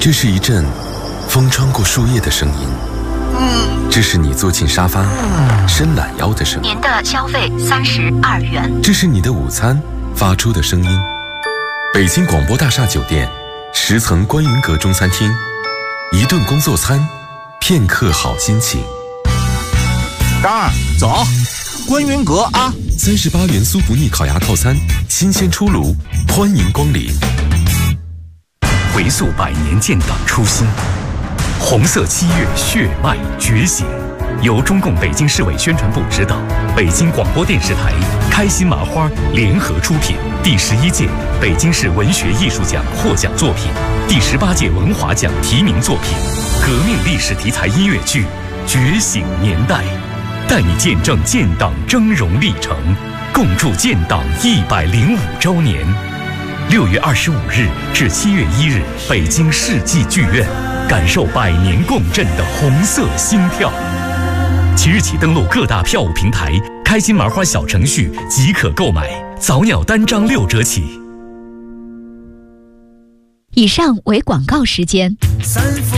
这是一阵风穿过树叶的声音，这是你坐进沙发伸懒腰的声音。 您的消费32元。 这是你的午餐发出的声音。北京广播大厦酒店10层观云阁中餐厅，一顿工作餐，片刻好心情。 张儿，走，观云阁啊 ！38元酥不腻烤鸭套餐，新鲜出炉，欢迎光临。 回溯100年建党初心，红色7月血脉觉醒。由中共北京市委宣传部指导，北京广播电视台、开心麻花联合出品，第11届北京市文学艺术奖获奖作品，第18届文华奖提名作品，革命历史题材音乐剧《觉醒年代》，带你见证建党峥嵘历程，共筑建党105周年。6月25日至7月1日，北京世纪剧院，感受100年共振的红色心跳。即日起登录各大票务平台、开心麻花小程序即可购买，早鸟单张6折起。 以上为广告时间。